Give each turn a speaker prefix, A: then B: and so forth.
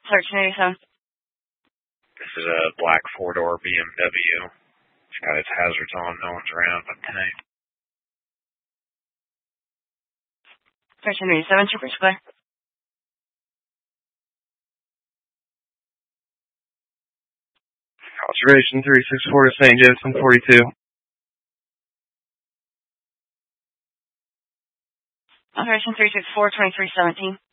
A: 1387.
B: This is a black four-door BMW. It's got its hazards on. No one's around but tonight.
A: 1387, Troopers clear.
C: Observation 364 to St. Joseph 42.
A: Operation 364, 2317.